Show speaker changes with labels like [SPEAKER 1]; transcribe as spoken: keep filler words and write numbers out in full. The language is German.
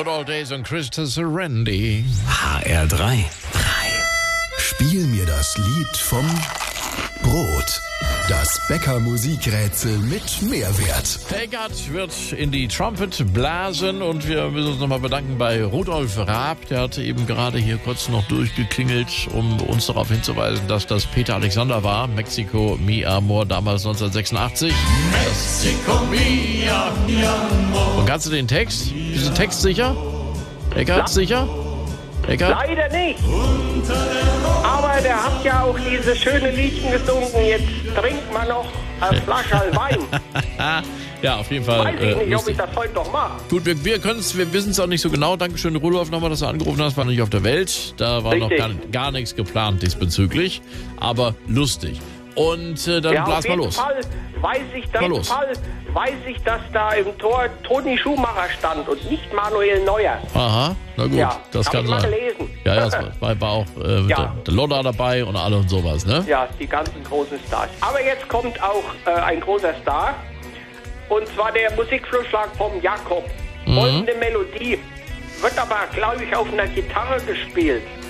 [SPEAKER 1] Good Old Days und Christopher Randy.
[SPEAKER 2] H R drei.
[SPEAKER 3] Spiel mir das Lied vom Brot. Das Bäcker-Musikrätsel mit Mehrwert.
[SPEAKER 1] Eggert wird in die Trumpet blasen und wir müssen uns nochmal bedanken bei Rudolf Raab. Der hat eben gerade hier kurz noch durchgeklingelt, um uns darauf hinzuweisen, dass das Peter Alexander war. Mexico, mi amor, damals neunzehnhundertsechsundachtzig.
[SPEAKER 4] Mexico, mi amor.
[SPEAKER 1] Und kannst du den Text? Bist du textsicher? Eggert, sicher? Eggert?
[SPEAKER 5] Leider nicht. Aber der hat ja auch dieses schöne Liedchen gesungen. Jetzt trinkt man noch eine Flasche Wein.
[SPEAKER 1] Ja, auf jeden Fall.
[SPEAKER 5] Weiß ich
[SPEAKER 1] äh,
[SPEAKER 5] nicht,
[SPEAKER 1] lustig.
[SPEAKER 5] ob ich das heute noch mache.
[SPEAKER 1] Gut, wir, wir können es, wir wissen es auch nicht so genau. Dankeschön, Rudolf, nochmal, dass du angerufen hast. War nicht auf der Welt. Da war
[SPEAKER 5] Richtig.
[SPEAKER 1] noch gar, gar nichts geplant diesbezüglich. Aber lustig. Und äh, dann
[SPEAKER 5] Ja,
[SPEAKER 1] blas
[SPEAKER 5] auf
[SPEAKER 1] mal
[SPEAKER 5] jeden
[SPEAKER 1] los.
[SPEAKER 5] Fall weiß ich,
[SPEAKER 1] Mal
[SPEAKER 5] das
[SPEAKER 1] los.
[SPEAKER 5] Fall weiß ich, dass da im Tor Toni Schumacher stand und nicht Manuel Neuer.
[SPEAKER 1] Aha, na gut,
[SPEAKER 5] Ja,
[SPEAKER 1] das
[SPEAKER 5] hab
[SPEAKER 1] kann
[SPEAKER 5] ich mal
[SPEAKER 1] sein.
[SPEAKER 5] gelesen.
[SPEAKER 1] Ja, ja, das war, war auch äh, mit
[SPEAKER 5] Ja.
[SPEAKER 1] der, der Lodder dabei und alle und sowas, ne?
[SPEAKER 5] Ja, die ganzen großen Stars. Aber jetzt kommt auch äh, ein großer Star. Und zwar der Musikvorschlag vom Jakob.
[SPEAKER 1] Mhm.
[SPEAKER 5] Folgende Melodie. Wird aber, glaube ich, auf einer Gitarre gespielt.